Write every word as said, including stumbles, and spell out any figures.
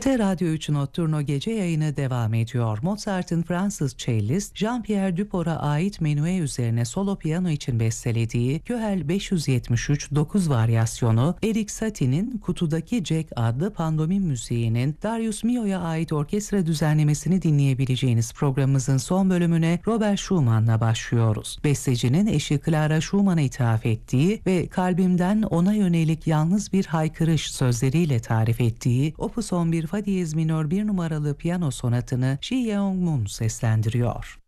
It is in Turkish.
T R T Radyo üç Notturno gece yayını devam ediyor. Mozart'ın Fransız cellist Jean-Pierre Duport'a ait Menuet üzerine solo piyano için bestelediği Köhel beş yüz yetmiş üç dokuz varyasyonu, Erik Satie'nin Kutudaki Jack adlı pandomim müziğinin Darius Milhaud'a ait orkestra düzenlemesini dinleyebileceğiniz programımızın son bölümüne Robert Schumann'la başlıyoruz. Bestecinin eşi Clara Schumann'a ithaf ettiği ve kalbimden ona yönelik yalnız bir haykırış sözleriyle tarif ettiği Opus on bir Fa diyez minör bir numaralı piyano sonatını Ji Yeong Moon seslendiriyor.